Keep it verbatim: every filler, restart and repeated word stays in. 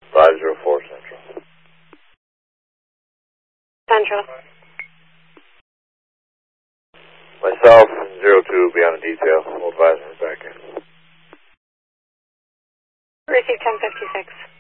five zero four Central. Central. Myself and zero two will be on the detail. We'll advise when we're back in. Receive ten fifty-six.